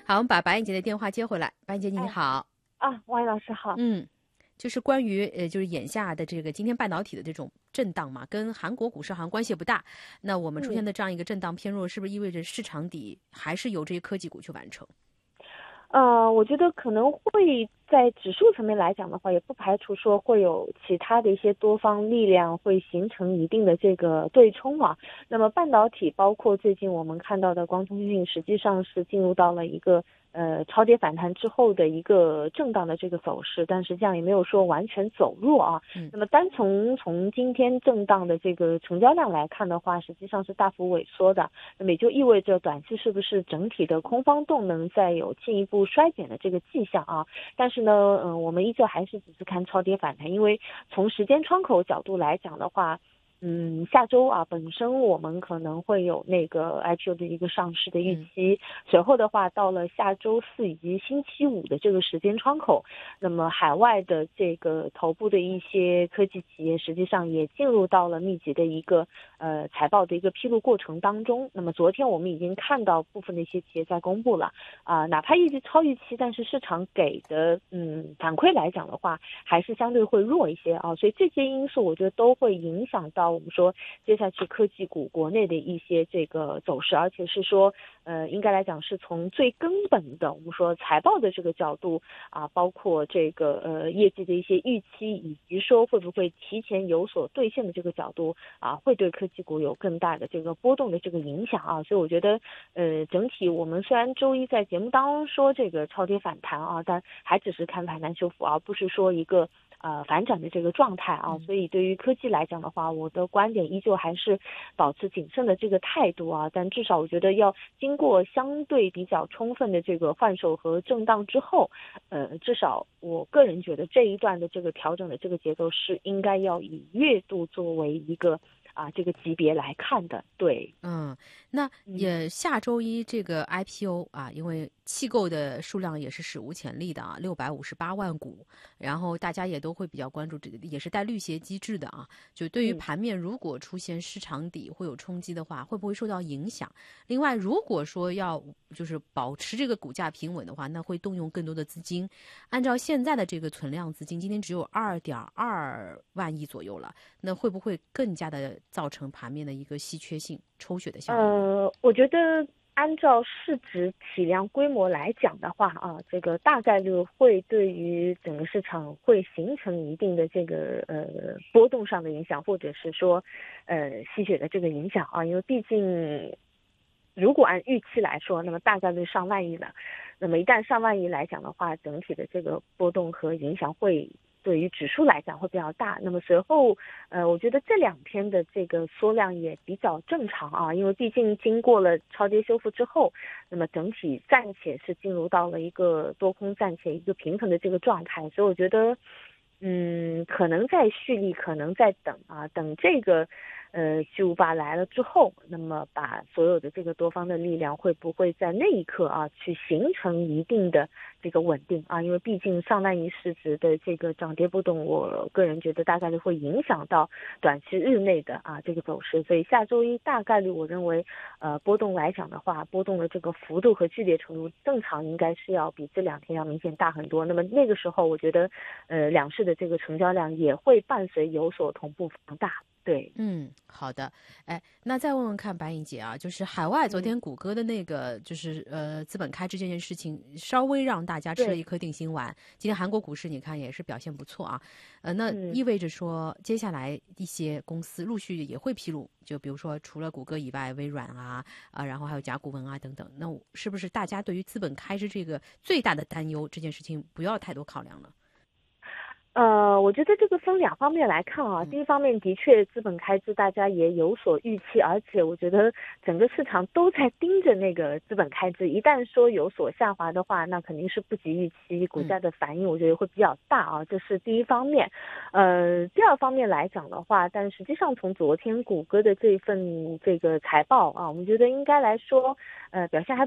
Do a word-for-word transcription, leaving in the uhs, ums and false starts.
好，我们把白颖杰的电话接回来。白颖杰，你哎， 好。 啊，王老师好。 嗯，就是关于呃，就是眼下的这个今天半导体的这种震荡嘛，跟韩国股市好像关系不大。那我们出现嗯， 的这样一个震荡偏弱，是不是意味着市场底还是由这些科技股去完成？ 呃，我觉得可能会在指数层面来讲的话，也不排除说会有其他的一些多方力量会形成一定的这个对冲啊。那么半导体，包括最近我们看到的光通讯，实际上是进入到了一个呃超跌反弹之后的一个震荡的这个走势，但实际上也没有说完全走弱啊。 嗯那么单从从今天震荡的这个成交量来看的话，实际上是大幅萎缩的。那么也就意味着短期是不是整体的空方动能在有进一步衰减的这个迹象啊？但是呢，嗯、呃，我们依旧还是只是看超跌反弹，因为从时间窗口角度来讲的话。嗯，下周啊，本身我们可能会有那个 I P O 的一个上市的预期，随后的话，到了下周四以及星期五的这个时间窗口，那么海外的这个头部的一些科技企业，实际上也进入到了密集的一个呃财报的一个披露过程当中。那么昨天我们已经看到部分的一些企业在公布了啊、呃，哪怕业绩超预期，但是市场给的嗯反馈来讲的话，还是相对会弱一些啊，所以这些因素我觉得都会影响到我们说接下去科技股国内的一些这个走势，而且是说呃应该来讲是从最根本的我们说财报的这个角度啊，包括这个呃业绩的一些预期，以及说会不会提前有所兑现的这个角度啊，会对科技股有更大的这个波动的这个影响啊，所以我觉得呃整体我们虽然周一在节目当中说这个超跌反弹啊，但还只是看反弹修复，而不是说一个呃反转的这个状态啊，所以对于科技来讲的话，我的观点依旧还是保持谨慎的这个态度啊，但至少我觉得要经过相对比较充分的这个换手和震荡之后，呃，至少我个人觉得这一段的这个调整的这个节奏是应该要以月度作为一个啊这个级别来看的，对。 嗯，那嗯也下周一这个 I P O 啊，因为弃购的数量也是史无前例的啊，六百五十八万股，然后大家也都会比较关注这个，也是带绿鞋机制的啊。就对于嗯。 盘面如果出现市场底会有冲击的话，会不会受到影响？另外，如果说要就是保持这个股价平稳的话，那会动用更多的资金。按照现在的这个存量资金，今天只有二点二万亿左右了，那会不会更加的造成盘面的一个稀缺性、抽血的效应呢？ 呃，我觉得按照市值体量规模来讲的话啊，这个大概率会对于整个市场会形成一定的这个呃波动上的影响，或者是说呃吸血的这个影响啊，因为毕竟如果按预期来说，那么大概率上万亿的，那么一旦上万亿来讲的话，整体的这个波动和影响会对于指数来讲会比较大。那么随后，呃，我觉得这两天的这个缩量也比较正常啊，因为毕竟经过了超跌修复之后，那么整体暂且是进入到了一个多空暂且一个平衡的这个状态，所以我觉得，嗯，可能在蓄力，可能在等啊，等这个。呃，巨无霸来了之后，那么把所有的这个多方的力量会不会在那一刻啊，去形成一定的这个稳定啊？因为毕竟上万亿市值的这个涨跌波动，我个人觉得大概率会影响到短期日内的啊这个走势，所以下周一大概率我认为，呃，波动来讲的话，波动的这个幅度和剧烈程度，正常应该是要比这两天要明显大很多。那么那个时候，我觉得，呃，两市的这个成交量也会伴随有所同步放大。对。 嗯，好的。哎，那再问问看白颖姐啊，就是海外昨嗯， 天谷歌的那个就是呃资本开支这件事情，稍微让大家吃了对。 一颗定心丸。今天韩国股市你看也是表现不错啊，呃，那嗯。 意味着说接下来一些公司陆续也会披露，就比如说除了谷歌以外，微软啊啊，然后还有甲骨文啊等等，那是不是大家对于资本开支这个最大的担忧这件事情不要太多考量了？ 呃，我觉得这个分两方面来看啊。 嗯第一方面，的确资本开支大家也有所预期，而且我觉得整个市场都在盯着那个资本开支。一旦说有所下滑的话，那肯定是不及预期，股嗯价的反应我觉得会比较大啊。这是第一方面。呃，第二方面来讲的话，但实际上从昨天谷歌的这份这个财报啊，我们觉得应该来说，呃，表现还